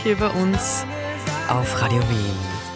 Hier bei uns auf Radio Wien.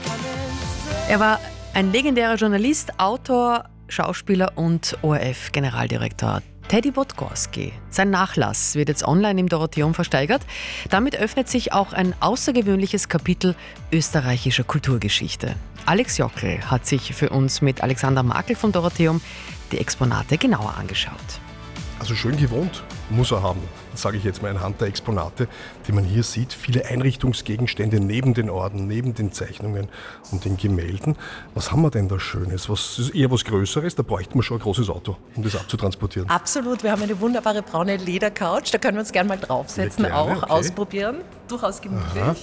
Er war ein legendärer Journalist, Autor, Schauspieler und ORF-Generaldirektor. Teddy Podgorski. Sein Nachlass wird jetzt online im Dorotheum versteigert. Damit öffnet sich auch ein außergewöhnliches Kapitel österreichischer Kulturgeschichte. Alex Jockel hat sich für uns mit Alexander Makel vom Dorotheum die Exponate genauer angeschaut. Also schön gewohnt muss er haben, sage ich jetzt mal anhand der Exponate, die man hier sieht. Viele Einrichtungsgegenstände neben den Orden, neben den Zeichnungen und den Gemälden. Was haben wir denn da Schönes? Was ist eher was Größeres? Da bräuchte man schon ein großes Auto, um das abzutransportieren. Absolut, wir haben eine wunderbare braune Ledercouch, da können wir uns gerne mal draufsetzen, Ja, gerne, auch okay. Ausprobieren. Durchaus gemütlich. Aha.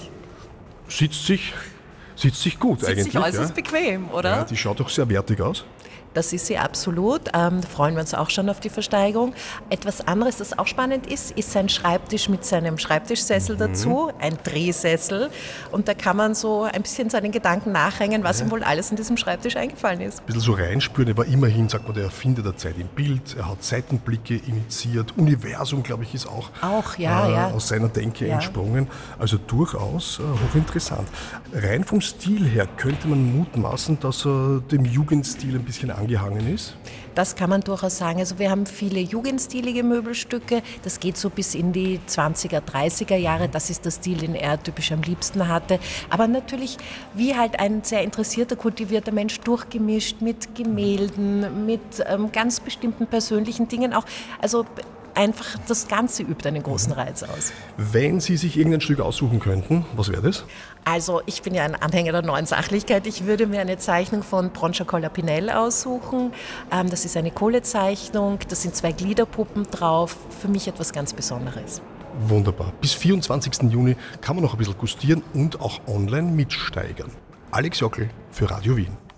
Sitzt sich gut Sitzt eigentlich. sich äußerst bequem, oder? Ja, die schaut doch sehr wertig aus. Das ist sie absolut. Da freuen wir uns auch schon auf die Versteigerung. Etwas anderes, das auch spannend ist sein Schreibtisch mit seinem Schreibtischsessel dazu, ein Drehsessel. Und da kann man so ein bisschen seinen Gedanken nachhängen, was ihm wohl alles in diesem Schreibtisch eingefallen ist. Ein bisschen so reinspüren. Er war immerhin, sagt man, der Erfinder der Zeit im Bild. Er hat Seitenblicke initiiert. Universum, glaube ich, ist auch, Ja. aus seiner Denke Ja. entsprungen. Also durchaus hochinteressant. Rein vom Stil her könnte man mutmaßen, dass er dem Jugendstil ein bisschen angehangen ist. Das kann man durchaus sagen. Also wir haben viele jugendstilige Möbelstücke. Das geht so bis in die 20er, 30er Jahre. Das ist der Stil, den er typisch am liebsten hatte. Aber natürlich, wie halt ein sehr interessierter, kultivierter Mensch, durchgemischt mit Gemälden, mit ganz bestimmten persönlichen Dingen auch. Also einfach das Ganze übt einen großen Reiz aus. Wenn Sie sich irgendein Stück aussuchen könnten, was wäre das? Also ich bin ja ein Anhänger der neuen Sachlichkeit. Ich würde mir eine Zeichnung von Broncha-Colla Pinel aussuchen. Das ist eine Kohlezeichnung, da sind 2 Gliederpuppen drauf. Für mich etwas ganz Besonderes. Wunderbar. Bis 24. Juni kann man noch ein bisschen gustieren und auch online mitsteigern. Alex Jockel für Radio Wien.